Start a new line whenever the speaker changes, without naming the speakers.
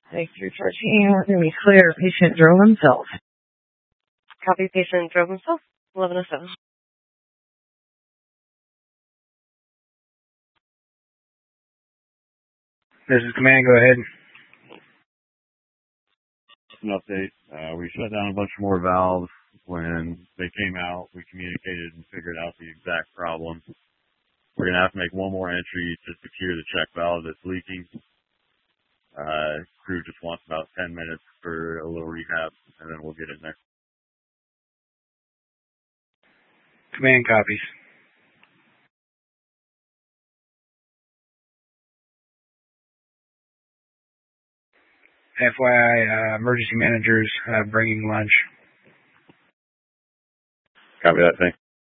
Thank you for checking. We clear. Patient drove himself.
Copy. Patient drove himself. 1107.
This is command. Go ahead.
An update. We shut down a bunch more valves. When they came out, we communicated and figured out the exact problem. We're going to have to make one more entry to secure the check valve that's leaking. Crew just wants about 10 minutes for a little rehab, and then we'll get in there.
Command copies. FYI, emergency managers bringing lunch.
Copy that, thanks.